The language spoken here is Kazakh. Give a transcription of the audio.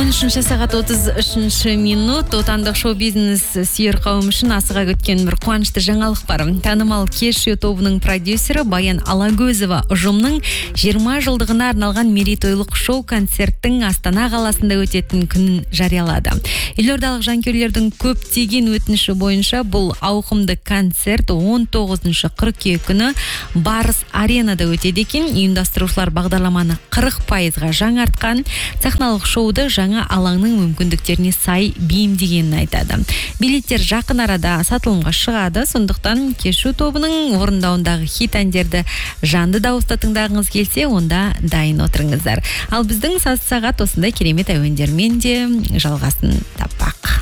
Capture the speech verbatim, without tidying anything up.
он үшінші сағат отыз үшінші минут. Отандық шоу-бизнес сүйер қауым үшін асыға күткен бір қуанышты жаңалық бар. Танымал Кеш тобының продюсері Баян Алагөзова ұжымның жиырма жылдығына арналған мерейтойлық шоу-концерттің Астана қаласында өтетін күнін жариялады. Елордалық жанкүйерлердің көптеген өтініші бойынша бұл ауқымды концерт он тоғызыншы қыркүйек күні Барыс аренада өтеді екен. Ұйымдастырушылар бағдарламаны қырық пайызға жаңартқан, сахналық шоуды жаңа алаңның мүмкіндіктеріне сай бейімдегенін айтады. Билеттер жақын арада сатылымға шығады, сондықтан Кешу тобының орындауындағы хит әндерді жанды дауыста тыңдағыңыз келсе, онда дайын отырыңыздар. Ал біздің сағат осындай керемет әуендермен де жалғасын таппақ.